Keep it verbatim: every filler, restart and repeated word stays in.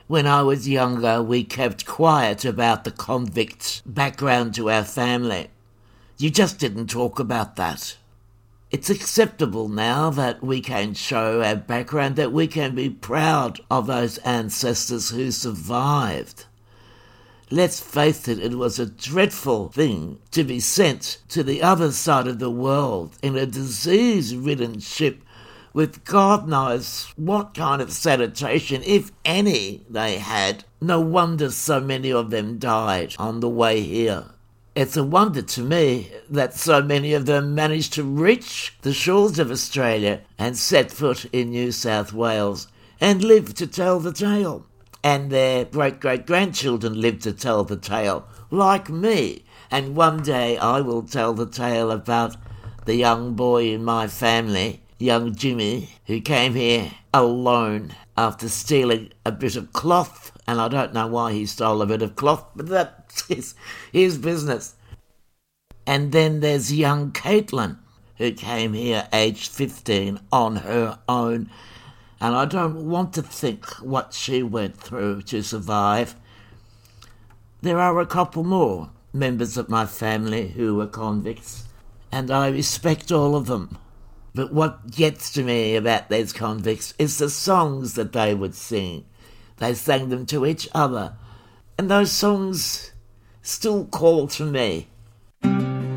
When I was younger, we kept quiet about the convict's background to our family. You just didn't talk about that. It's acceptable now that we can show our background, that we can be proud of those ancestors who survived. Let's face it, it was a dreadful thing to be sent to the other side of the world in a disease-ridden ship with God knows what kind of sanitation, if any, they had. No wonder so many of them died on the way here. It's a wonder to me that so many of them managed to reach the shores of Australia and set foot in New South Wales and live to tell the tale. And their great-great-grandchildren live to tell the tale, like me. And one day I will tell the tale about the young boy in my family, young Jimmy, who came here alone after stealing a bit of cloth. And I don't know why he stole a bit of cloth, but that's his, his business. And then there's young Caitlin, who came here aged fifteen on her own. And I don't want to think what she went through to survive. There are a couple more members of my family who were convicts, and I respect all of them. But what gets to me about these convicts is the songs that they would sing. They sang them to each other, and those songs still call to me.